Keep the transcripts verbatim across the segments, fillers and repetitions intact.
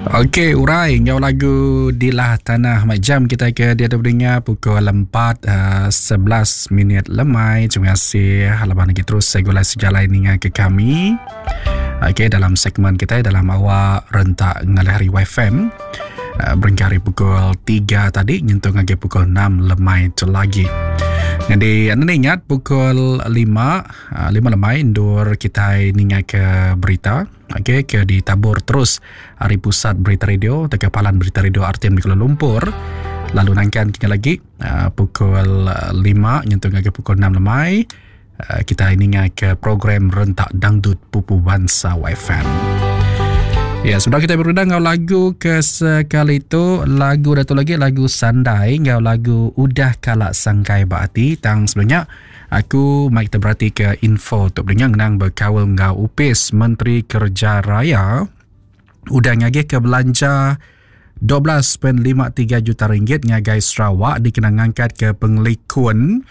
Okey, urai ngau lagu Dilah Tanah Mak Jam kita ke dia ada berdengar pukul empat uh, sebelas minit lemai. Terima kasih halaman lagi terus segala sejalan dengan ke kami. Okey, dalam segmen kita dalam awak rentak ngalahari W F M uh, berengkari pukul tiga tadi nyentuh lagi pukul enam lemai tu lagi. Jadi anda ingat pukul lima uh, lima lemai indur kita ningat ke berita. Okey, ke ditabur terus Hari Pusat Berita Radio, Tekapalan Berita Radio R T M di Kuala Lumpur. Lalu nangkan kita lagi uh, pukul lima nyentuh ke pukul enam lemai. Uh, kita ingat ke program Rentak Dangdut Pupu Bangsa W F M. Ya, sudah kita berundang ngau lagu ke sekali itu lagu datu lagi lagu Sandai ngau lagu Udah Kalak Sangkai Baati. Tang sebelumnya aku mai kita berhati ke info untuk dengar ngenang berkawal ngau upis Menteri Kerja Raya udah ngagih ke belanja dua belas perpuluhan lima tiga juta ringgit ngagai Sarawak dikenang angkat ke pengelikun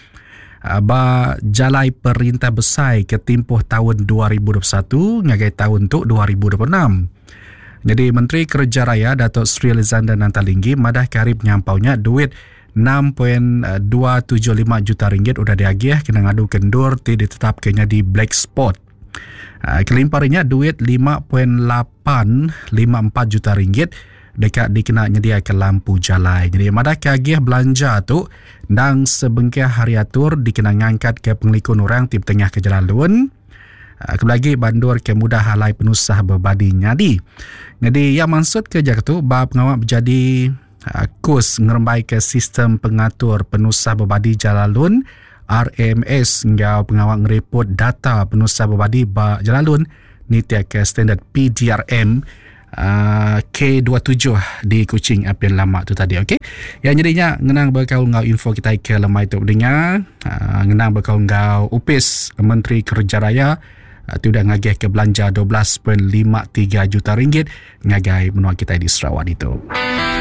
ba jalai perintah besar ke tempoh tahun dua ribu dua puluh satu ngagai tahun tu dua ribu dua puluh enam. Jadi Menteri Kerja Raya Datuk Sri Lizanda Nantalinggi madah karib nyampaunya duit enam perpuluhan dua tujuh lima juta ringgit udah diagih kena ngadu kendur ti ditetapkannya di black spot. Uh, kelimparinya duit lima perpuluhan lapan lima empat juta ringgit dekat dikena nyedia ke lampu jalai. Jadi madah kagih belanja tu nang sebengkah hari atur dikena ngangkat ke pengelikun orang tim tengah ke jalan uh, kelagi bandur ke mudah halai penusah berbadi nyadi. Jadi yang maksud kerja tu bab pengawal berjadi uh, kurs ngerembai ke sistem pengatur penusah berbadi jalalun R M S ngau pengawal ngerepot data penusah berbadi ba jalalun ni tiak ke standard P D R M uh, K dua puluh tujuh di Kuching Apian Lama tu tadi. Okey, yang jadinya ngenang berkau ngau info kita ke lemai tu dengar uh, ngenang berkau ngau upis Menteri Kerja Raya uh, tu dah ngagih ke belanja dua belas perpuluhan lima tiga juta ringgit ngagai menua kita di Sarawak itu.